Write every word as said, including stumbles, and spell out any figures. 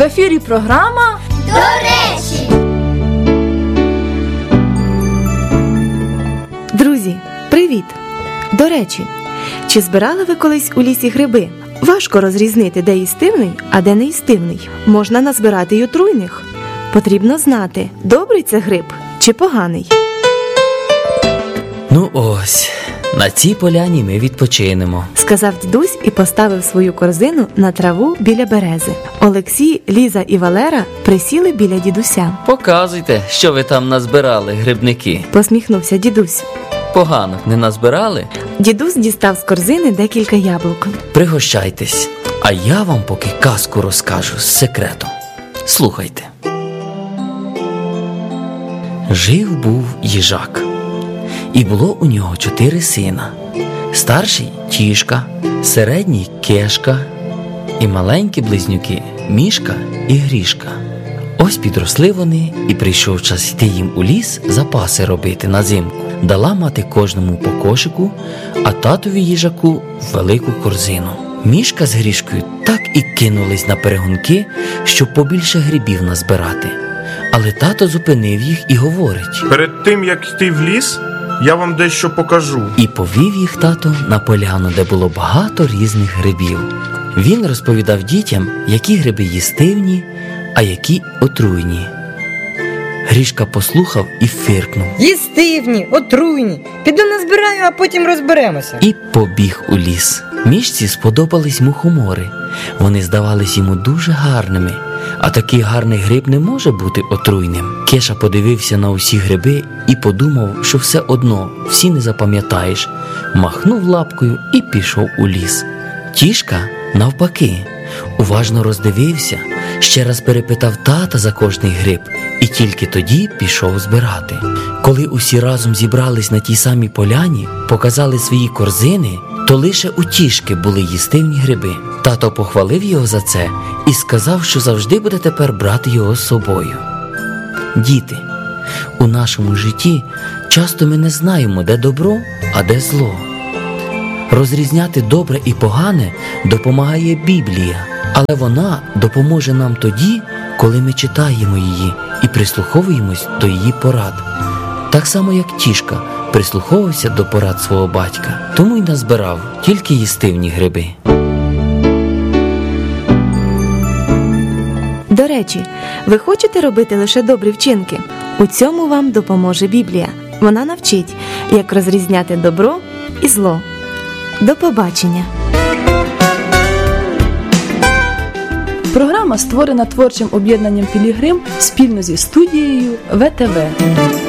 ефірі програма «До речі». Друзі, привіт! До речі, чи збирали ви колись у лісі гриби? Важко розрізнити, де їстивний, а де неїстивний. Можна назбирати й отруйних. Потрібно знати, добрий це гриб чи поганий. Ну ось, на цій поляні ми відпочинемо, сказав дідусь і поставив свою корзину на траву біля берези. Олексій, Ліза і Валера присіли біля дідуся. Показуйте, що ви там назбирали, грибники. Посміхнувся дідусь. Погано не назбирали? Дідусь дістав з корзини декілька яблук. Пригощайтесь, а я вам поки казку розкажу з секретом. Слухайте. Жив-був їжак, і було у нього чотири сина. Старший – Тішка, середній – Кешка, і маленькі близнюки – Мішка і Грішка. Ось підросли вони, і прийшов час йти їм у ліс запаси робити на зимку. Дала мати кожному по кошику, а татові їжаку – велику корзину. Мішка з Грішкою так і кинулись на перегонки, щоб побільше грибів назбирати. Але тато зупинив їх і говорить: перед тим, як йти в ліс, я вам дещо покажу. І повів їх тато на поляну, де було багато різних грибів. Він розповідав дітям, які гриби їстивні, а які отруйні. Грішка послухав і фиркнув. Їстивні, отруйні. Піду назбираю, а потім розберемося. І побіг у ліс. Мішці сподобались мухомори. Вони здавались йому дуже гарними. А такий гарний гриб не може бути отруйним. Кеша подивився на усі гриби і подумав, що все одно всі не запам'ятаєш. Махнув лапкою і пішов у ліс. Тішка, навпаки, уважно роздивився, ще раз перепитав тата за кожний гриб і тільки тоді пішов збирати. Коли усі разом зібрались на тій самій поляні, показали свої корзини, то лише у Тішки були їстивні гриби. Тато похвалив його за це і сказав, що завжди буде тепер брати його з собою. Діти, у нашому житті часто ми не знаємо, де добро, а де зло. Розрізняти добре і погане допомагає Біблія, але вона допоможе нам тоді, коли ми читаємо її і прислуховуємось до її порад. Так само, як Тішка прислуховувався до порад свого батька, тому й назбирав тільки їстивні гриби. До речі, ви хочете робити лише добрі вчинки? У цьому вам допоможе Біблія. Вона навчить, як розрізняти добро і зло. До побачення! Програма створена творчим об'єднанням «Пілігрим» спільно зі студією ВТВ.